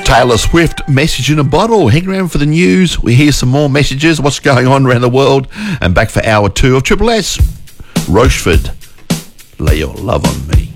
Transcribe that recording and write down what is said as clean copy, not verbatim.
Taylor Swift, Message in a Bottle. Hang around for the news. We hear some more messages, what's going on around the world, and back for hour 2 of Triple S. Rochefort, lay your love on me.